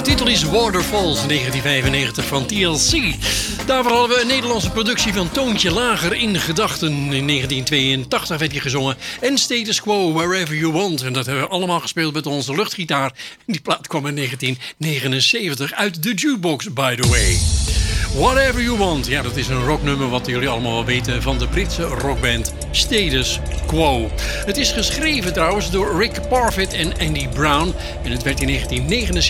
titel is Waterfalls, 1995 van TLC. Daarvoor hadden we een Nederlandse productie van Toontje Lager in gedachten. In 1982 werd die gezongen. En Status Quo, Wherever You Want. En dat hebben we allemaal gespeeld met onze luchtgitaar. Die plaat kwam in 1979 uit de jukebox, by the way. Whatever You Want. Ja, dat is een rocknummer wat jullie allemaal wel weten van de Britse rockband Status Quo. Het is geschreven trouwens door Rick Parfitt en Andy Brown. En het werd in 1979